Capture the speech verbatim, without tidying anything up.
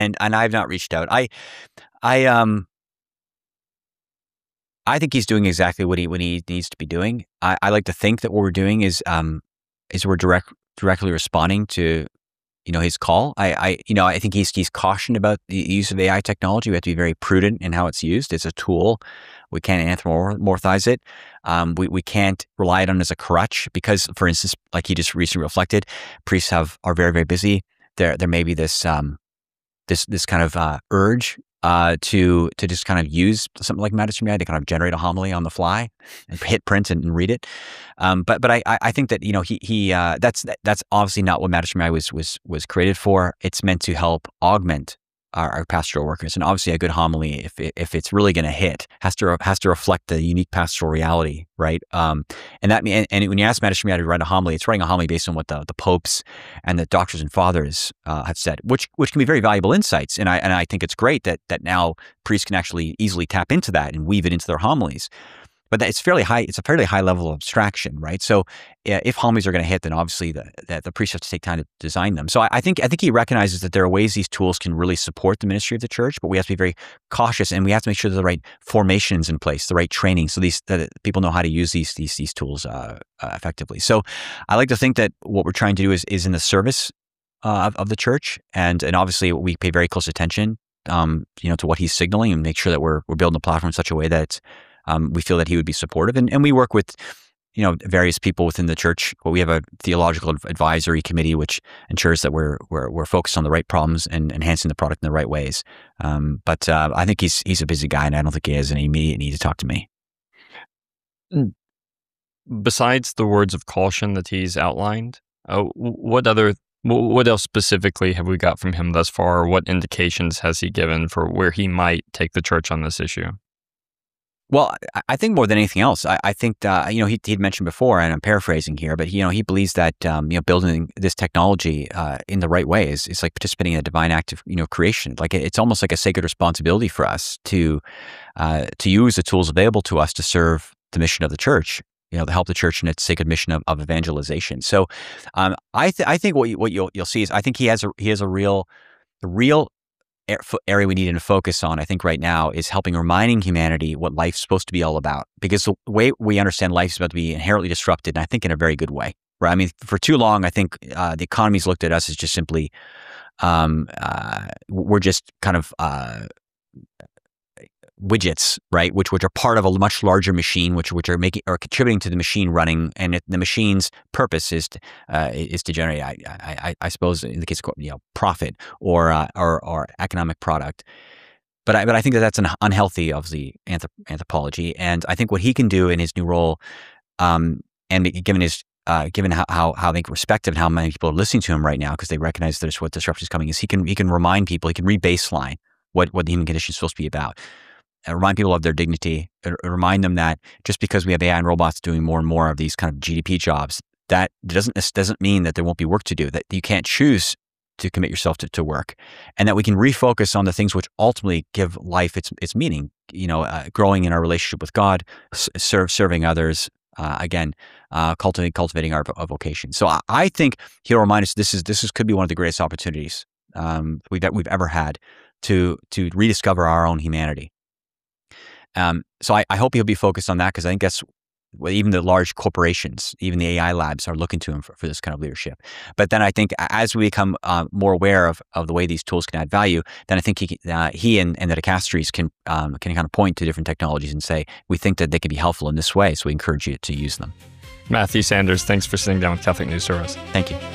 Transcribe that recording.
and and I've not reached out. I I um I think he's doing exactly what he what he needs to be doing. I, I like to think that what we're doing is um is we're direct directly responding to you know his call. I I you know I think he's he's cautioned about the use of A I technology. We have to be very prudent in how it's used. It's a tool. We can't anthropomorphize it. Um, we we can't rely on it as a crutch because, for instance, like he just recently reflected, priests have are very very busy. There there may be this um this this kind of uh, urge uh, to to just kind of use something like Magisterium A I to kind of generate a homily on the fly and hit print and, and read it. Um, but but I I think that you know he he uh, that's that's obviously not what Magisterium A I was was was created for. It's meant to help augment our, our pastoral workers, and obviously a good homily, if it, if it's really going to hit, has to has to reflect the unique pastoral reality, right? Um, and that and, and when you ask Magisterium A I to write a homily, it's writing a homily based on what the the popes and the doctors and fathers uh, have said, which which can be very valuable insights. And I and I think it's great that that now priests can actually easily tap into that and weave it into their homilies. But that it's fairly high. It's a fairly high level of abstraction, right? So, uh, if homilies are going to hit, then obviously the, the the priests have to take time to design them. So, I, I think I think he recognizes that there are ways these tools can really support the ministry of the church, but we have to be very cautious, and we have to make sure that the right formations in place, the right training, so these that people know how to use these these these tools uh, uh, effectively. So, I like to think that what we're trying to do is is in the service uh, of, of the church, and and obviously we pay very close attention, um, you know, to what he's signaling, and make sure that we're we're building the platform in such a way that. Um, we feel that he would be supportive, and, and we work with, you know, various people within the church. Well, we have a theological advisory committee which ensures that we're we're, we're focused on the right problems and enhancing the product in the right ways. Um, but uh, I think he's he's a busy guy, and I don't think he has any immediate need to talk to me. Besides the words of caution that he's outlined, uh, what other what else specifically have we got from him thus far? What indications has he given for where he might take the church on this issue? Well, I think more than anything else, I, I think uh, you know he he'd mentioned before, and I'm paraphrasing here, but you know he believes that um, you know building this technology uh, in the right way is is like participating in a divine act of you know creation. Like it's almost like a sacred responsibility for us to uh, to use the tools available to us to serve the mission of the church. You know, to help the church in its sacred mission of, of evangelization. So, um, I th- I think what you, what you'll you'll see is I think he has a he has a real a real area we need to focus on, I think right now, is helping reminding humanity what life's supposed to be all about. Because the way we understand life is about to be inherently disrupted, and I think in a very good way. Right? I mean, for too long, I think uh, the economy's looked at us as just simply, um, uh, we're just kind of uh, widgets, right? Which which are part of a much larger machine, which which are making or contributing to the machine running, and it, the machine's purpose is to, uh, is to generate, I, I I suppose, in the case of you know profit or uh, or or economic product. But I but I think that that's an unhealthy of the anthrop- anthropology, and I think what he can do in his new role, um, and given his uh, given how how how they respect him and how many people are listening to him right now because they recognize there's what disruption is coming, is he can he can remind people, he can re-baseline what what the human condition is supposed to be about. And remind people of their dignity, and remind them that just because we have A I and robots doing more and more of these kind of G D P jobs, that doesn't this doesn't mean that there won't be work to do, that you can't choose to commit yourself to, to work, and that we can refocus on the things which ultimately give life its its meaning, you know, uh, growing in our relationship with God, serve, serving others, uh, again, uh, cultivating, cultivating our, our vocation. So I, I think he'll remind us this is this is could be one of the greatest opportunities um, we've, we've ever had to to rediscover our own humanity. Um, so I, I hope he'll be focused on that, because I think that's well, even the large corporations, even the A I labs are looking to him for, for this kind of leadership. But then I think as we become uh, more aware of, of the way these tools can add value, then I think he, uh, he and, and the dicasteries can um, can kind of point to different technologies and say, we think that they can be helpful in this way, so we encourage you to use them. Matthew Sanders, thanks for sitting down with Catholic News Service. Thank you.